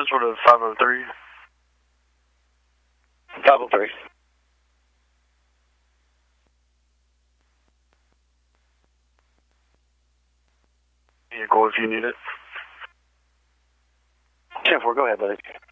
sort of 503. 503. Vehicle if you need it. 10-4, go ahead, buddy.